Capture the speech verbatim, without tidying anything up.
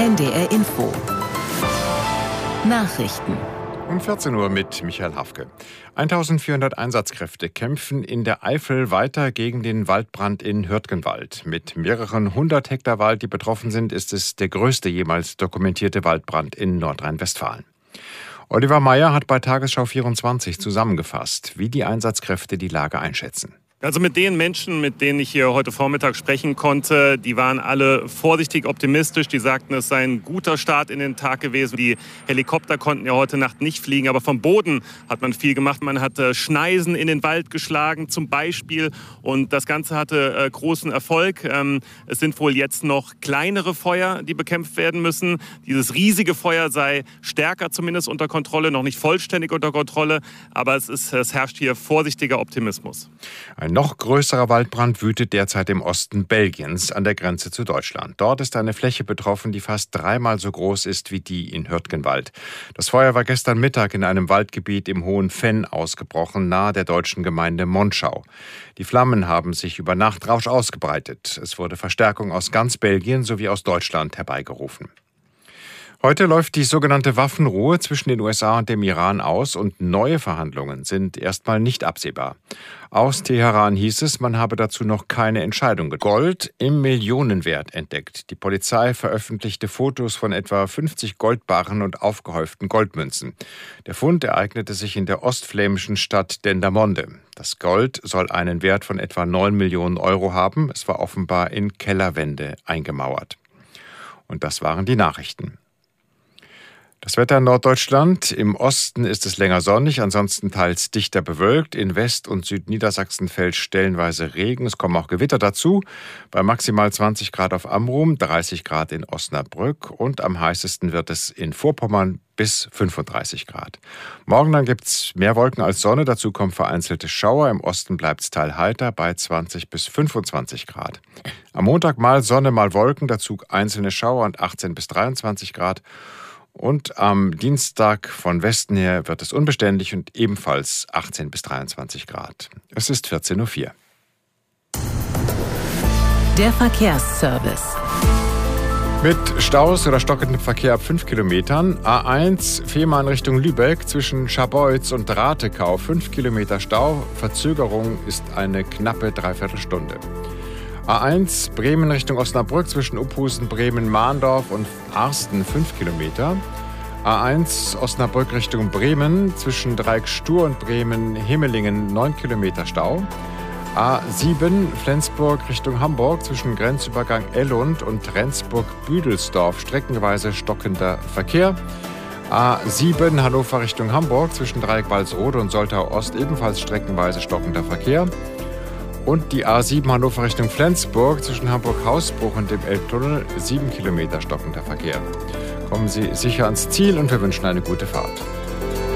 N D R Info. Nachrichten. Um vierzehn Uhr mit Michael Hafke. eintausendvierhundert Einsatzkräfte kämpfen in der Eifel weiter gegen den Waldbrand in Hürtgenwald. Mit mehreren hundert Hektar Wald, die betroffen sind, ist es der größte jemals dokumentierte Waldbrand in Nordrhein-Westfalen. Oliver Meyer hat bei Tagesschau vierundzwanzig zusammengefasst, wie die Einsatzkräfte die Lage einschätzen. Also mit den Menschen, mit denen ich hier heute Vormittag sprechen konnte, die waren alle vorsichtig optimistisch. Die sagten, es sei ein guter Start in den Tag gewesen. Die Helikopter konnten ja heute Nacht nicht fliegen, aber vom Boden hat man viel gemacht. Man hat äh, Schneisen in den Wald geschlagen zum Beispiel und das Ganze hatte äh, großen Erfolg. Ähm, es sind wohl jetzt noch kleinere Feuer, die bekämpft werden müssen. Dieses riesige Feuer sei stärker zumindest unter Kontrolle, noch nicht vollständig unter Kontrolle, aber es, ist, es herrscht hier vorsichtiger Optimismus. Ein noch größerer Waldbrand wütet derzeit im Osten Belgiens an der Grenze zu Deutschland. Dort ist eine Fläche betroffen, die fast dreimal so groß ist wie die in Hürtgenwald. Das Feuer war gestern Mittag in einem Waldgebiet im Hohen Venn ausgebrochen, nahe der deutschen Gemeinde Monschau. Die Flammen haben sich über Nacht rasch ausgebreitet. Es wurde Verstärkung aus ganz Belgien sowie aus Deutschland herbeigerufen. Heute läuft die sogenannte Waffenruhe zwischen den U S A und dem Iran aus und neue Verhandlungen sind erstmal nicht absehbar. Aus Teheran hieß es, man habe dazu noch keine Entscheidung getroffen. Gold im Millionenwert entdeckt. Die Polizei veröffentlichte Fotos von etwa fünfzig Goldbarren und aufgehäuften Goldmünzen. Der Fund ereignete sich in der ostflämischen Stadt Dendermonde. Das Gold soll einen Wert von etwa neun Millionen Euro haben. Es war offenbar in Kellerwände eingemauert. Und das waren die Nachrichten. Das Wetter in Norddeutschland. Im Osten ist es länger sonnig, ansonsten teils dichter bewölkt. In West- und Südniedersachsen fällt stellenweise Regen. Es kommen auch Gewitter dazu. Bei maximal zwanzig Grad auf Amrum, dreißig Grad in Osnabrück und am heißesten wird es in Vorpommern bis fünfunddreißig Grad. Morgen dann gibt es mehr Wolken als Sonne. Dazu kommen vereinzelte Schauer. Im Osten bleibt es teilheiter bei zwanzig bis fünfundzwanzig Grad. Am Montag mal Sonne, mal Wolken, dazu einzelne Schauer und achtzehn bis dreiundzwanzig Grad. Und am Dienstag von Westen her wird es unbeständig und ebenfalls achtzehn bis dreiundzwanzig Grad. Es ist vierzehn Uhr vier. Der Verkehrsservice. Mit Staus oder stockendem Verkehr ab fünf Kilometern. A eins Fehmarn Richtung Lübeck zwischen Scharbeutz und Ratekau. fünf Kilometer Stau. Verzögerung ist eine knappe Dreiviertelstunde. A eins Bremen Richtung Osnabrück zwischen Uphusen, Bremen, Mahndorf und Arsten fünf Kilometer. A eins Osnabrück Richtung Bremen zwischen Dreieckstur und Bremen, Himmelingen neun Kilometer Stau. A sieben Flensburg Richtung Hamburg zwischen Grenzübergang Ellund und Rendsburg-Büdelsdorf streckenweise stockender Verkehr. A sieben Hannover Richtung Hamburg zwischen Dreieck Walsrode und Soltau Ost ebenfalls streckenweise stockender Verkehr. Und die A sieben Hannover Richtung Flensburg zwischen Hamburg-Hausbruch und dem Elbtunnel sieben Kilometer stockender Verkehr. Kommen Sie sicher ans Ziel und wir wünschen eine gute Fahrt.